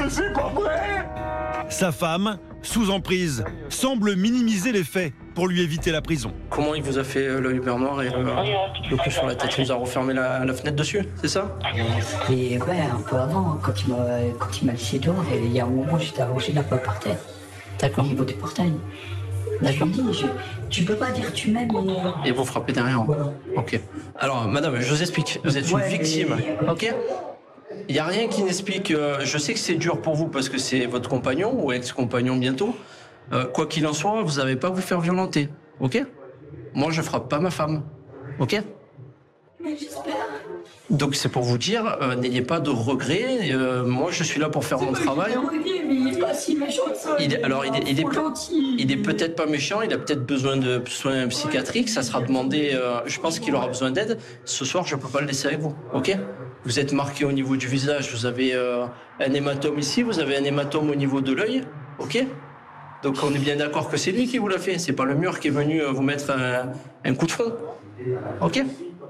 c'est pas vrai! Sa femme, sous emprise, semble minimiser les faits pour lui éviter la prison. Comment il vous a fait l'œil vert noir et le coup sur la tête? Il vous a refermé la fenêtre dessus, c'est ça? Et ouais, un peu avant, quand il m'a laissé dehors, il y a un moment où j'étais allongé là-bas par terre. D'accord. Au niveau du portail. Là, je lui dis, tu peux pas dire tu m'aimes Et vous frappez derrière. Voilà. Ok. Alors, madame, je vous explique. Vous êtes une victime, ok? Il n'y a rien qui n'explique. Je sais que c'est dur pour vous parce que c'est votre compagnon ou ex-compagnon bientôt. Quoi qu'il en soit, vous n'avez pas à vous faire violenter, ok? Moi, je frappe pas ma femme, ok? Mais j'espère. Donc c'est pour vous dire, n'ayez pas de regrets. Moi, je suis là pour faire mon travail. Mais il est pas si méchant que ça. Il est trop gentil. Il est peut-être pas méchant, il a peut-être besoin de soins psychiatriques, ça sera demandé, je pense qu'il aura besoin d'aide. Ce soir, je peux pas le laisser avec vous, ok? Vous êtes marqué au niveau du visage, vous avez un hématome ici, vous avez un hématome au niveau de l'œil, ok? Donc on est bien d'accord que c'est lui qui vous l'a fait, c'est pas le mur qui est venu vous mettre un coup de front, ok?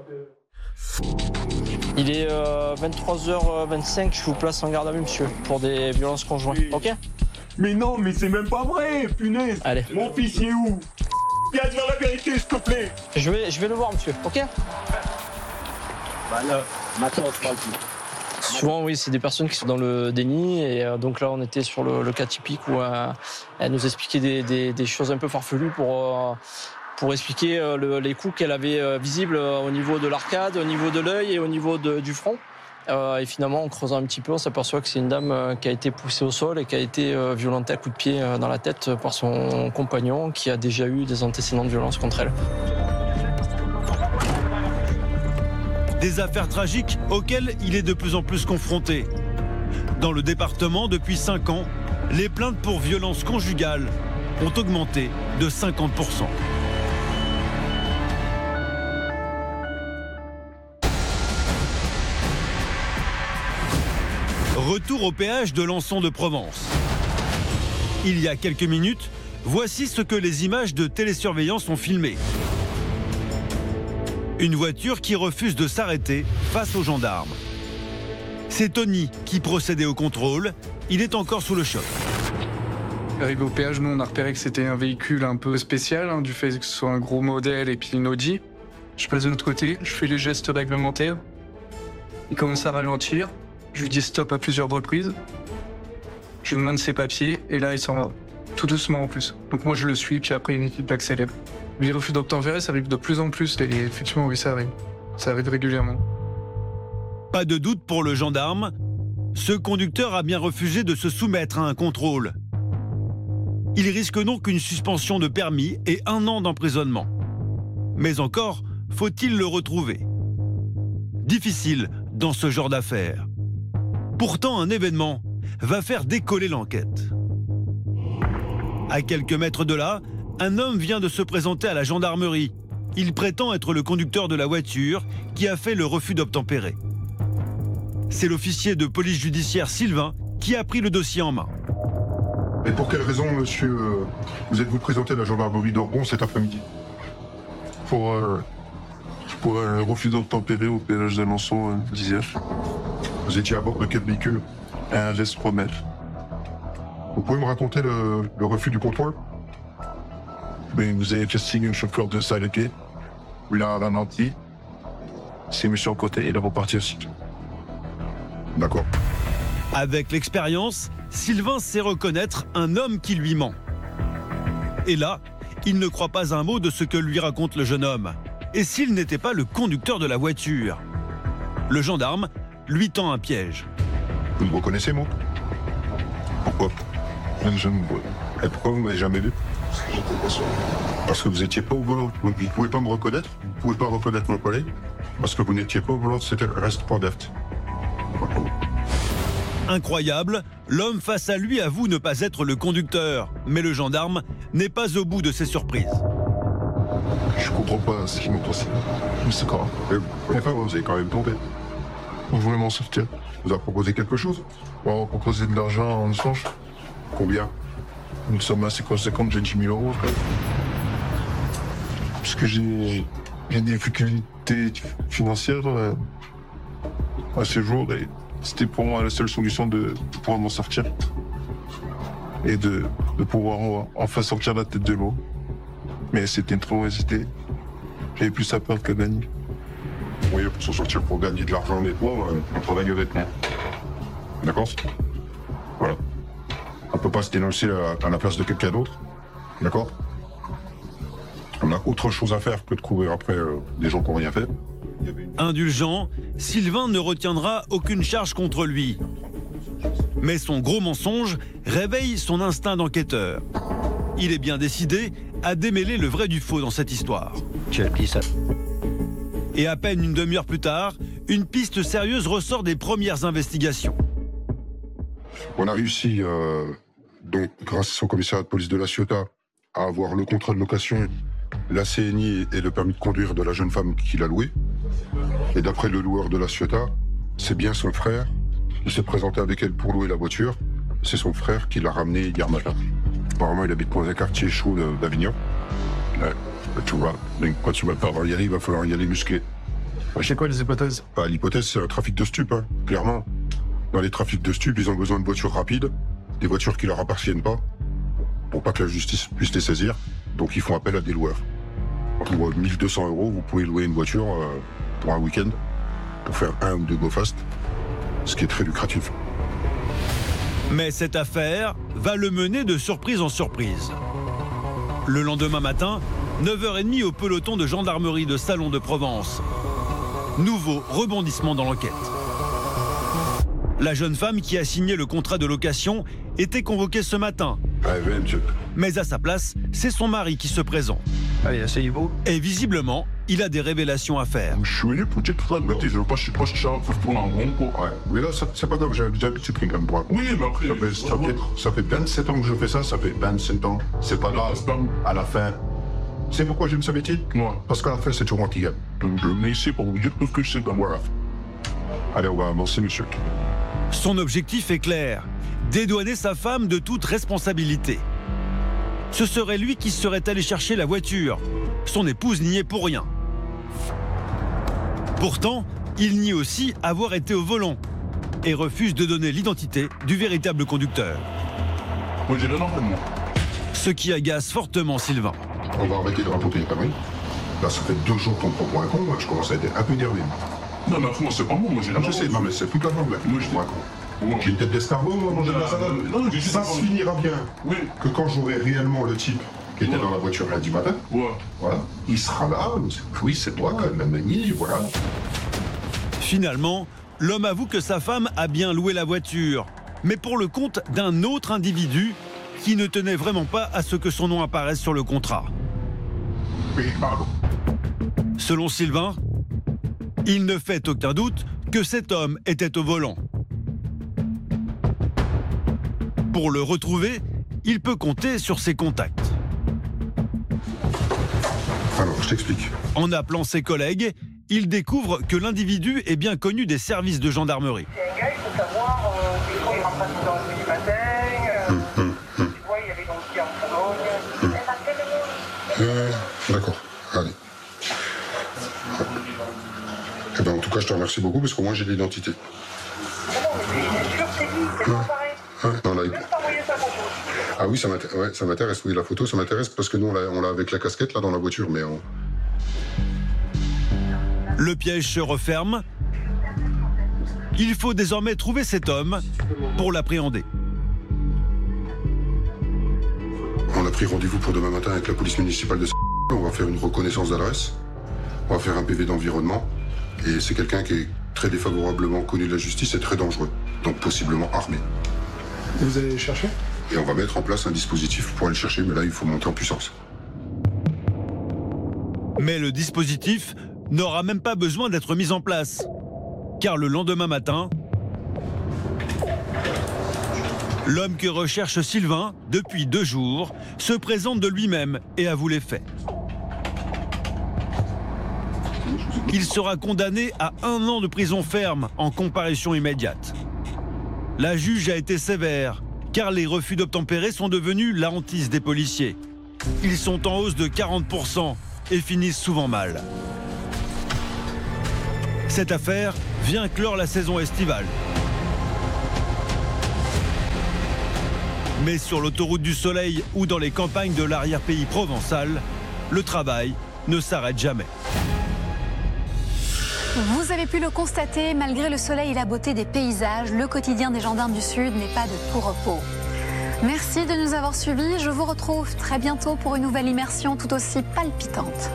Il est 23h25, je vous place en garde à vue, monsieur, pour des violences conjointes, ok? Mais non, mais c'est même pas vrai, punaise! Allez. Mon fils, il est où? Viens dire la vérité, s'il te plaît! Je vais le voir, monsieur, ok? Bah là, maintenant on se parle plus. Souvent, oui, c'est des personnes qui sont dans le déni. Et donc là, on était sur le cas typique où elle nous expliquait des choses un peu farfelues pour expliquer les coups qu'elle avait visibles au niveau de l'arcade, au niveau de l'œil et au niveau du front. Et finalement, en creusant un petit peu, on s'aperçoit que c'est une dame qui a été poussée au sol et qui a été violentée à coups de pied dans la tête par son compagnon qui a déjà eu des antécédents de violence contre elle. Des affaires tragiques auxquelles il est de plus en plus confronté. Dans le département, depuis 5 ans, les plaintes pour violences conjugales ont augmenté de 50%. Retour au péage de Lançon de Provence. Il y a quelques minutes, voici ce que les images de télésurveillance ont filmé. Une voiture qui refuse de s'arrêter face aux gendarmes. C'est Tony qui procédait au contrôle. Il est encore sous le choc. Arrivé au péage, nous on a repéré que c'était un véhicule un peu spécial, du fait que ce soit un gros modèle et puis une Audi. Je passe de l'autre côté, je fais les gestes réglementaires. Il commence à ralentir. Je lui dis stop à plusieurs reprises. Je lui demande ses papiers et là il s'en va. Tout doucement en plus. Donc moi je le suis, puis après une équipe accélère. Les refus d'obtempérer, ça arrive de plus en plus, et effectivement, oui, ça arrive. Ça arrive régulièrement. Pas de doute pour le gendarme, ce conducteur a bien refusé de se soumettre à un contrôle. Il risque donc une suspension de permis et 1 an d'emprisonnement. Mais encore, faut-il le retrouver? Difficile dans ce genre d'affaires. Pourtant, un événement va faire décoller l'enquête. À quelques mètres de là, un homme vient de se présenter à la gendarmerie. Il prétend être le conducteur de la voiture qui a fait le refus d'obtempérer. C'est l'officier de police judiciaire Sylvain qui a pris le dossier en main. Et pour quelle raison, monsieur, vous êtes-vous présenté à la gendarmerie d'Orgon cet après-midi? Pour un refus d'obtempérer au péage de Lançon d'hier. Vous étiez à bord de quel véhicule? Un geste promesse. Vous pouvez me raconter le refus du contrôle? Mais vous avez fait signe un chauffeur de Salgué. Il a ralenti. C'est mis sur le côté et il est reparti aussi. D'accord. Avec l'expérience, Sylvain sait reconnaître un homme qui lui ment. Et là, il ne croit pas un mot de ce que lui raconte le jeune homme. Et s'il n'était pas le conducteur de la voiture? Le gendarme lui tend un piège. Vous me reconnaissez, moi? Pourquoi? Et pourquoi vous m'avez jamais vu? Parce que vous n'étiez pas au volant. Vous ne pouvez pas me reconnaître. Vous ne pouvez pas reconnaître mon collègue. Parce que vous n'étiez pas au volant, c'était le reste pour Deft. Incroyable, l'homme face à lui avoue ne pas être le conducteur. Mais le gendarme n'est pas au bout de ses surprises. Je comprends pas ce qui m'est possible. Mais c'est quoi? Enfin, vous avez quand même tombé. Vous voulez m'en sortir? Vous a proposé quelque chose? On va proposer de l'argent en échange. Combien? Une somme assez conséquente, j'ai 10 000 euros. Parce que j'ai des difficultés financières à ce jour et C'était pour moi la seule solution de pouvoir m'en sortir. Et de pouvoir enfin sortir la tête de l'eau. Mais c'était trop, j'avais plus à perdre qu'à gagner. Oui, pour s'en sortir, pour gagner de l'argent honnêtement, on travaille honnêtement. D'accord? Voilà. On peut pas se dénoncer à la place de quelqu'un d'autre. D'accord? On a autre chose à faire que de courir après des gens qui n'ont rien fait. Indulgent, Sylvain ne retiendra aucune charge contre lui. Mais son gros mensonge réveille son instinct d'enquêteur. Il est bien décidé à démêler le vrai du faux dans cette histoire. Et à peine une demi-heure plus tard, une piste sérieuse ressort des premières investigations. On a réussi, donc, grâce au commissariat de police de La Ciotat, à avoir le contrat de location, la CNI et le permis de conduire de la jeune femme qui l'a loué. Et d'après le loueur de La Ciotat, c'est bien son frère. Il s'est présenté avec elle pour louer la voiture. C'est son frère qui l'a ramené hier matin. Apparemment, il habite dans un quartier chaud d'Avignon. Ouais, tu vois, donc quand tu vas pas y aller, il va falloir y aller musclé. C'est quoi les hypothèses? L'hypothèse, c'est un trafic de stupes, hein, clairement. Dans les trafics de stupes, ils ont besoin de voitures rapides, des voitures qui leur appartiennent pas, pour pas que la justice puisse les saisir. Donc ils font appel à des loueurs. Pour 1 200 €, vous pouvez louer une voiture pour un week-end, pour faire 1 ou 2 go fast, ce qui est très lucratif. Mais cette affaire va le mener de surprise en surprise. Le lendemain matin, 9h30 au peloton de gendarmerie de Salon de Provence. Nouveau rebondissement dans l'enquête. La jeune femme qui a signé le contrat de location était convoquée ce matin. Mais à sa place, c'est son mari qui se présente. Allez, asseyez-vous. Et visiblement, il a des révélations à faire. Je suis venu pour dire tout ça, mais je veux pas chercher à faire tourner en rond, quoi. Ouais. Mais là, c'est pas grave, j'ai l'habitude pris comme bras. Oui, mais après... Ça fait 27 ans que je fais ça, ça fait 27 ans. C'est pas grave, à la fin. C'est pourquoi j'aime ce métier? Moi. Parce qu'à la fin, c'est toujours anti-game. Donc je venais ici pour vous dire tout ce que je sais. Voilà. Allez, on va avancer, monsieur. Son objectif est clair, dédouaner sa femme de toute responsabilité. Ce serait lui qui serait allé chercher la voiture. Son épouse n'y est pour rien. Pourtant, il nie aussi avoir été au volant et refuse de donner l'identité du véritable conducteur. Moi, j'ai le nom pour moi. Ce qui agace fortement Sylvain. On va arrêter de raconter une connerie. Là, ça fait 2 jours qu'on prend pour un con, moi, je commence à être un peu énervé. Non, mais moi, c'est pas moi, j'ai la je sais, non, mais c'est tout à fait vrai. Moi, je dis un con. J'ai une tête d'escargot, moi, manger de la salade. Non, ça se finira bien. Oui. Que quand j'aurai réellement le type qui était dans la voiture lundi matin, voilà, il sera là. Oui, c'est toi, même ami, voilà. Finalement, l'homme avoue que sa femme a bien loué la voiture, mais pour le compte d'un autre individu qui ne tenait vraiment pas à ce que son nom apparaisse sur le contrat. Oui, pardon. Selon Sylvain, il ne fait aucun doute que cet homme était au volant. Pour le retrouver, il peut compter sur ses contacts. Alors, je t'explique. En appelant ses collègues, il découvre que l'individu est bien connu des services de gendarmerie. C'est un gars, il faut savoir quand il rentre dans le du matin, tu vois, il y avait donc qui en Pologne. D'accord, allez. Eh ben, en tout cas, je te remercie beaucoup parce qu'au moins j'ai l'identité. Non, mais c'est sûr, c'est lui, c'est pas pareil. Non, là, Juste envoyer sa photo. Ah oui, ça m'intéresse, oui, la photo, ça m'intéresse parce que nous, on l'a avec la casquette là dans la voiture, mais on... Le piège se referme. Il faut désormais trouver cet homme pour l'appréhender. On a pris rendez-vous pour demain matin avec la police municipale de on va faire une reconnaissance d'adresse, on va faire un PV d'environnement, et c'est quelqu'un qui est très défavorablement connu de la justice et très dangereux, donc possiblement armé. Vous allez chercher? Et on va mettre en place un dispositif pour aller le chercher, mais là, il faut monter en puissance. Mais le dispositif n'aura même pas besoin d'être mis en place, car le lendemain matin, l'homme que recherche Sylvain depuis 2 jours se présente de lui-même et avoue les faits. Il sera condamné à 1 an de prison ferme en comparution immédiate. La juge a été sévère, car les refus d'obtempérer sont devenus la hantise des policiers. Ils sont en hausse de 40% et finissent souvent mal. Cette affaire vient clore la saison estivale. Mais sur l'autoroute du soleil ou dans les campagnes de l'arrière-pays provençal, le travail ne s'arrête jamais. Vous avez pu le constater, malgré le soleil et la beauté des paysages, le quotidien des gendarmes du Sud n'est pas de tout repos. Merci de nous avoir suivis. Je vous retrouve très bientôt pour une nouvelle immersion tout aussi palpitante.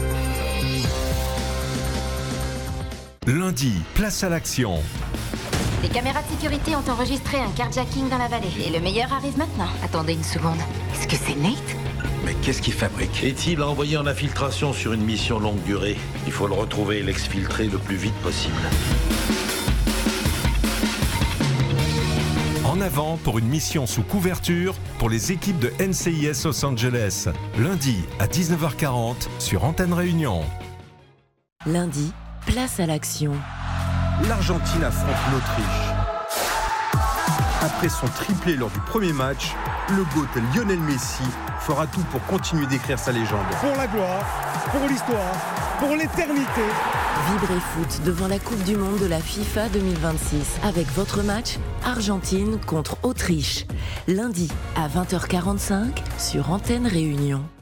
Lundi, place à l'action. Les caméras de sécurité ont enregistré un carjacking dans la vallée. Et le meilleur arrive maintenant. Attendez une seconde. Est-ce que c'est Nate ? Mais qu'est-ce qu'il fabrique? Est-il envoyé en infiltration sur une mission longue durée? Il faut le retrouver et l'exfiltrer le plus vite possible. En avant pour une mission sous couverture pour les équipes de NCIS Los Angeles. Lundi à 19h40 sur Antenne Réunion. Lundi, place à l'action. L'Argentine affronte l'Autriche. Après son triplé lors du premier match, le GOAT Lionel Messi fera tout pour continuer d'écrire sa légende. Pour la gloire, pour l'histoire, pour l'éternité. Vibrez foot devant la Coupe du Monde de la FIFA 2026 avec votre match Argentine contre Autriche. Lundi à 20h45 sur Antenne Réunion.